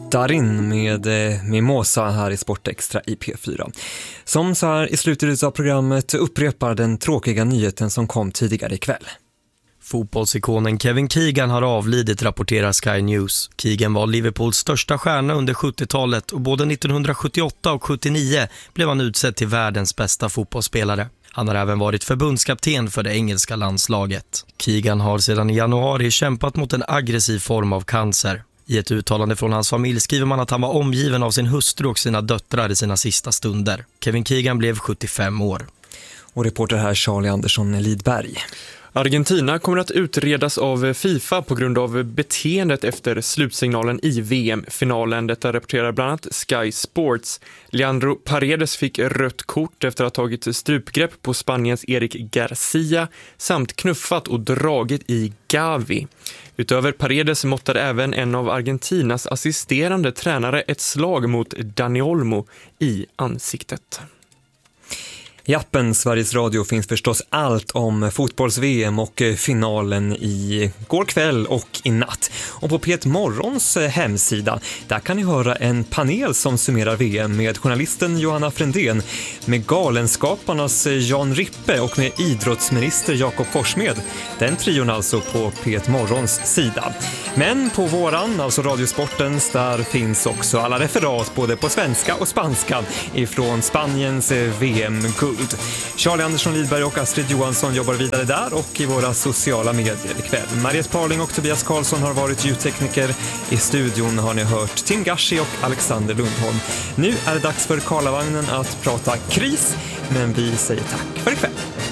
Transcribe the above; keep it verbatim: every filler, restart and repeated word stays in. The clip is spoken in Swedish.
Darin med eh, Mimosa här i Sportextra i P fyra. Som så här i slutet av programmet upprepar den tråkiga nyheten som kom tidigare ikväll. Fotbollsikonen Kevin Keegan har avlidit, rapporterar Sky News. Keegan var Liverpools största stjärna under sjuttiotalet och både nittonhundrasjuttioåtta och sjuttionio blev han utsedd till världens bästa fotbollsspelare. Han har även varit förbundskapten för det engelska landslaget. Keegan har sedan i januari kämpat mot en aggressiv form av cancer. I ett uttalande från hans familj skriver man att han var omgiven av sin hustru och sina döttrar i sina sista stunder. Kevin Keegan blev sjuttiofem år. Och reporter här Charlie Andersson Lidberg. Argentina kommer att utredas av FIFA på grund av beteendet efter slutsignalen i V M-finalen. Detta rapporterar bland annat Sky Sports. Leandro Paredes fick rött kort efter att ha tagit strupgrepp på Spaniens Eric Garcia samt knuffat och dragit i Gavi. Utöver Paredes måttade även en av Argentinas assisterande tränare ett slag mot Dani Olmo i ansiktet. I appen Sveriges Radio finns förstås allt om fotbolls-V M och finalen i går kväll och i natt. Och på P ett Morgons hemsida, där kan ni höra en panel som summerar V M med journalisten Johanna Frändén, med galenskaparnas Jan Rippe och med idrottsminister Jakob Forssmed. Den trion alltså på P ett Morgons sida. Men på våran, alltså Radiosportens, där finns också alla referat både på svenska och spanska ifrån Spaniens V M-guld. Charlie Andersson Lidberg och Astrid Johansson jobbar vidare där och i våra sociala medier ikväll. Marius Parling och Tobias Karlsson har varit ljudtekniker. I studion har ni hört Tim Gashi och Alexander Lundholm. Nu är det dags för Karlavagnen att prata kris, men vi säger tack för ikväll.